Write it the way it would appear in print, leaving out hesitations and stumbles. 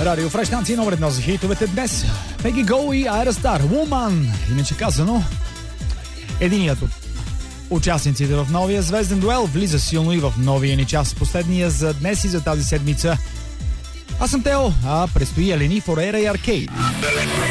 Радио Фреш, станция номер 1 за хитовете днес. Peggy Go и Aerostar, Woman. Иначе казано, единият от участниците в новия звезден дуел влиза силно и в новия ни час. Последния за днес и за тази седмица. Аз съм Тео, а предстои Елени, Форера и Аркейд.